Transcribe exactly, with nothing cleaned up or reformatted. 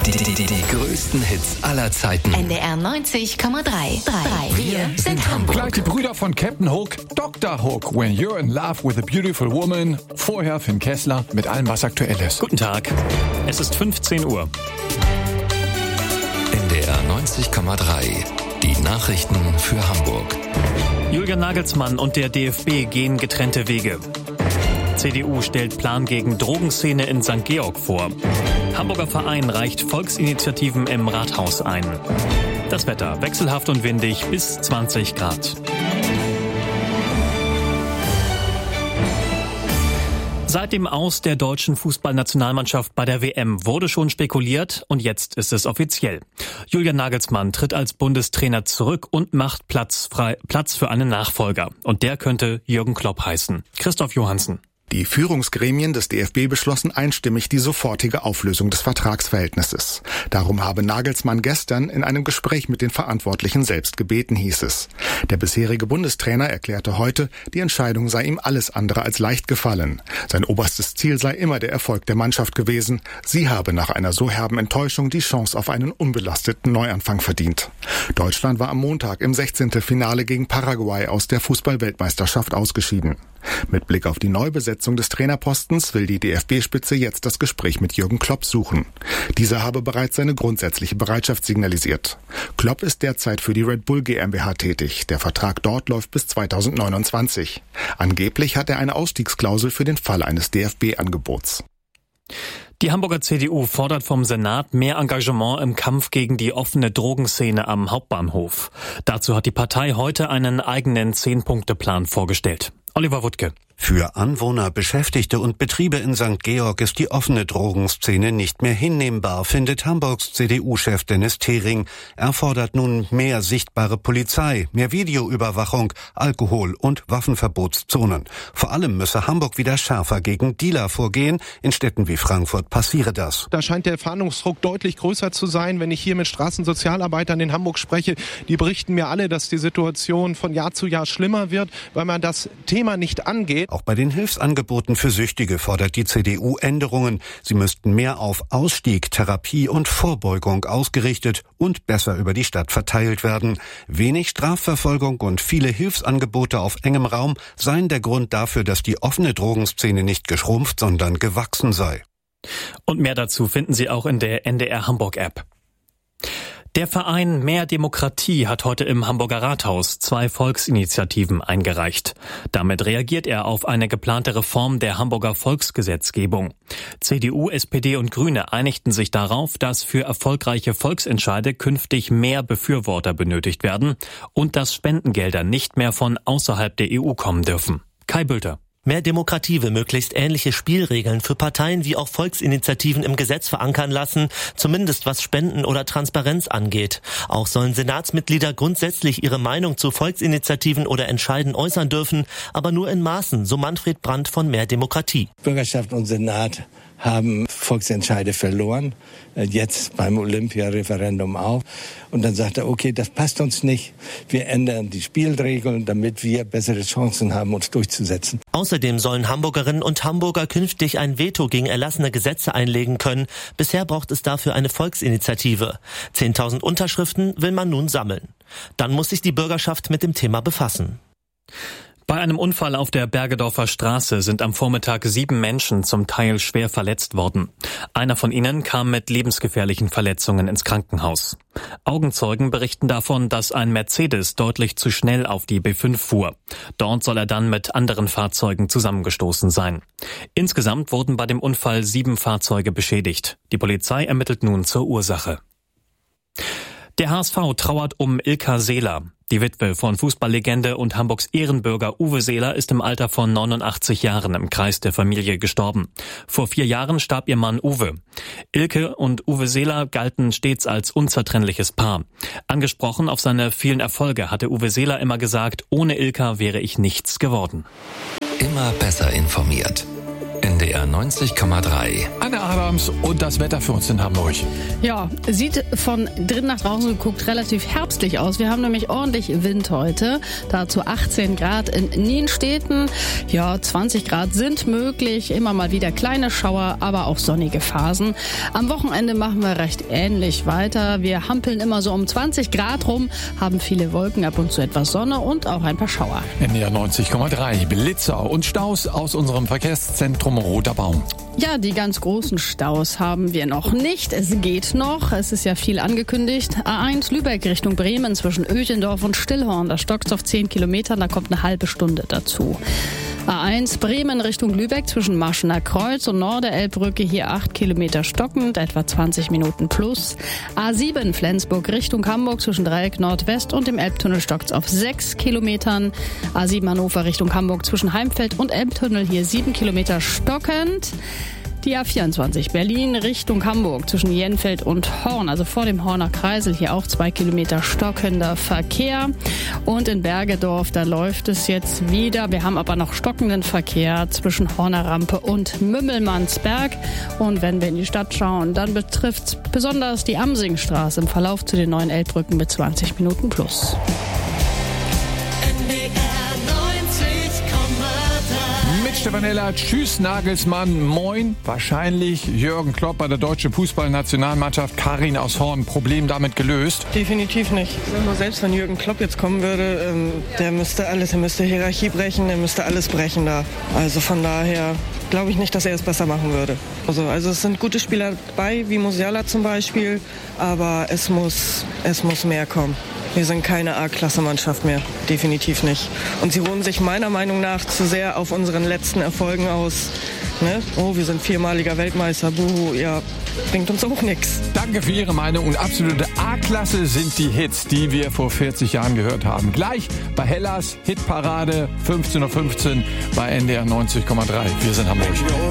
Die, die, die, die größten Hits aller Zeiten. N D R neunzig Komma drei. Wir sind Hamburg. Gleich die Brüder von Captain Hook, Doktor Hook, When You're in Love with a Beautiful Woman. Vorher Finn Kessler mit allem, was aktuell ist. Guten Tag, es ist fünfzehn Uhr. N D R neunzig Komma drei. Die Nachrichten für Hamburg. Julian Nagelsmann und der D F B gehen getrennte Wege. C D U stellt Plan gegen Drogenszene in Sankt Georg vor. Hamburger Verein reicht Volksinitiativen im Rathaus ein. Das Wetter wechselhaft und windig bis zwanzig Grad. Seit dem Aus der deutschen Fußballnationalmannschaft bei der W M wurde schon spekuliert und jetzt ist es offiziell. Julian Nagelsmann tritt als Bundestrainer zurück und macht Platz frei, Platz für einen Nachfolger. Und der könnte Jürgen Klopp heißen. Christoph Johansen. Die Führungsgremien des D F B beschlossen einstimmig die sofortige Auflösung des Vertragsverhältnisses. Darum habe Nagelsmann gestern in einem Gespräch mit den Verantwortlichen selbst gebeten, hieß es. Der bisherige Bundestrainer erklärte heute, die Entscheidung sei ihm alles andere als leicht gefallen. Sein oberstes Ziel sei immer der Erfolg der Mannschaft gewesen. Sie habe nach einer so herben Enttäuschung die Chance auf einen unbelasteten Neuanfang verdient. Deutschland war am Montag im sechzehnten Finale gegen Paraguay aus der Fußball-Weltmeisterschaft ausgeschieden. Mit Blick auf die Neubesetzung des Trainerpostens will die D F B-Spitze jetzt das Gespräch mit Jürgen Klopp suchen. Dieser habe bereits seine grundsätzliche Bereitschaft signalisiert. Klopp ist derzeit für die Red Bull GmbH tätig. Der Vertrag dort läuft bis zweitausendneunundzwanzig. Angeblich hat er eine Ausstiegsklausel für den Fall eines D F B-Angebots. Die Hamburger C D U fordert vom Senat mehr Engagement im Kampf gegen die offene Drogenszene am Hauptbahnhof. Dazu hat die Partei heute einen eigenen Zehn-Punkte-Plan vorgestellt. Oliver Wuttke. Für Anwohner, Beschäftigte und Betriebe in Sankt Georg ist die offene Drogenszene nicht mehr hinnehmbar, findet Hamburgs C D U-Chef Dennis Thering. Er fordert nun mehr sichtbare Polizei, mehr Videoüberwachung, Alkohol- und Waffenverbotszonen. Vor allem müsse Hamburg wieder schärfer gegen Dealer vorgehen. In Städten wie Frankfurt passiere das. Da scheint der Fahndungsdruck deutlich größer zu sein. Wenn ich hier mit Straßensozialarbeitern in Hamburg spreche, die berichten mir alle, dass die Situation von Jahr zu Jahr schlimmer wird, weil man das Thema nicht angeht. Auch bei den Hilfsangeboten für Süchtige fordert die C D U Änderungen. Sie müssten mehr auf Ausstieg, Therapie und Vorbeugung ausgerichtet und besser über die Stadt verteilt werden. Wenig Strafverfolgung und viele Hilfsangebote auf engem Raum seien der Grund dafür, dass die offene Drogenszene nicht geschrumpft, sondern gewachsen sei. Und mehr dazu finden Sie auch in der N D R Hamburg App. Der Verein Mehr Demokratie hat heute im Hamburger Rathaus zwei Volksinitiativen eingereicht. Damit reagiert er auf eine geplante Reform der Hamburger Volksgesetzgebung. C D U, S P D und Grüne einigten sich darauf, dass für erfolgreiche Volksentscheide künftig mehr Befürworter benötigt werden und dass Spendengelder nicht mehr von außerhalb der E U kommen dürfen. Kai Bülter. Mehr Demokratie will möglichst ähnliche Spielregeln für Parteien wie auch Volksinitiativen im Gesetz verankern lassen, zumindest was Spenden oder Transparenz angeht. Auch sollen Senatsmitglieder grundsätzlich ihre Meinung zu Volksinitiativen oder Entscheiden äußern dürfen, aber nur in Maßen, so Manfred Brandt von Mehr Demokratie. Bürgerschaft und Senat haben Volksentscheide verloren, jetzt beim Olympia-Referendum auch. Und dann sagt er, okay, das passt uns nicht. Wir ändern die Spielregeln, damit wir bessere Chancen haben, uns durchzusetzen. Außerdem sollen Hamburgerinnen und Hamburger künftig ein Veto gegen erlassene Gesetze einlegen können. Bisher braucht es dafür eine Volksinitiative. zehntausend Unterschriften will man nun sammeln. Dann muss sich die Bürgerschaft mit dem Thema befassen. Bei einem Unfall auf der Bergedorfer Straße sind am Vormittag sieben Menschen zum Teil schwer verletzt worden. Einer von ihnen kam mit lebensgefährlichen Verletzungen ins Krankenhaus. Augenzeugen berichten davon, dass ein Mercedes deutlich zu schnell auf die B fünf fuhr. Dort soll er dann mit anderen Fahrzeugen zusammengestoßen sein. Insgesamt wurden bei dem Unfall sieben Fahrzeuge beschädigt. Die Polizei ermittelt nun zur Ursache. Der H S V trauert um Ilka Seeler. Die Witwe von Fußballlegende und Hamburgs Ehrenbürger Uwe Seeler ist im Alter von neunundachtzig Jahren im Kreis der Familie gestorben. Vor vier Jahren starb ihr Mann Uwe. Ilke und Uwe Seeler galten stets als unzertrennliches Paar. Angesprochen auf seine vielen Erfolge hatte Uwe Seeler immer gesagt, ohne Ilka wäre ich nichts geworden. Immer besser informiert. N D R neunzig Komma drei. Anne Adams und das Wetter für uns in Hamburg. Ja, sieht von drinnen nach draußen geguckt relativ herbstlich aus. Wir haben nämlich ordentlich Wind heute. Dazu achtzehn Grad in Nienstädten. Ja, zwanzig Grad sind möglich. Immer mal wieder kleine Schauer, aber auch sonnige Phasen. Am Wochenende machen wir recht ähnlich weiter. Wir hampeln immer so um zwanzig Grad rum, haben viele Wolken, ab und zu etwas Sonne und auch ein paar Schauer. N D R neunzig Komma drei. Blitzer und Staus aus unserem Verkehrszentrum Roter Baum. Ja, die ganz großen Staus haben wir noch nicht. Es geht noch. Es ist ja viel angekündigt. A eins Lübeck Richtung Bremen zwischen Öchendorf und Stillhorn. Da stockt es auf zehn Kilometern, da kommt eine halbe Stunde dazu. A eins Bremen Richtung Lübeck zwischen Marschener Kreuz und Norderelbbrücke, hier acht Kilometer stockend, etwa zwanzig Minuten plus. A sieben Flensburg Richtung Hamburg zwischen Dreieck Nordwest und dem Elbtunnel stockt es auf sechs Kilometern. A sieben Hannover Richtung Hamburg zwischen Heimfeld und Elbtunnel, hier sieben Kilometer stockend. Die A vierundzwanzig Berlin Richtung Hamburg zwischen Jenfeld und Horn, also vor dem Horner Kreisel, hier auch zwei Kilometer stockender Verkehr. Und in Bergedorf, da läuft es jetzt wieder. Wir haben aber noch stockenden Verkehr zwischen Horner Rampe und Mümmelmannsberg. Und wenn wir in die Stadt schauen, dann betrifft es besonders die Amsingstraße im Verlauf zu den neuen Elbbrücken mit zwanzig Minuten plus. Stefanella, tschüss Nagelsmann, moin. Wahrscheinlich Jürgen Klopp bei der deutschen Fußballnationalmannschaft. Karin aus Horn, Problem damit gelöst? Definitiv nicht. Nur selbst wenn Jürgen Klopp jetzt kommen würde, ähm, der müsste alles, der müsste Hierarchie brechen, der müsste alles brechen da. Also von daher glaube ich nicht, dass er es besser machen würde. Also, also es sind gute Spieler dabei, wie Musiala zum Beispiel, aber es muss, es muss mehr kommen. Wir sind keine A-Klasse-Mannschaft mehr, definitiv nicht. Und sie ruhen sich meiner Meinung nach zu sehr auf unseren letzten Erfolgen aus. Ne? Oh, wir sind viermaliger Weltmeister, buhu, ja, bringt uns auch nichts. Danke für Ihre Meinung und absolute A-Klasse sind die Hits, die wir vor vierzig Jahren gehört haben. Gleich bei Hellas Hitparade fünfzehn Uhr fünfzehn bei N D R neunzig Komma drei. Wir sind Hamburg.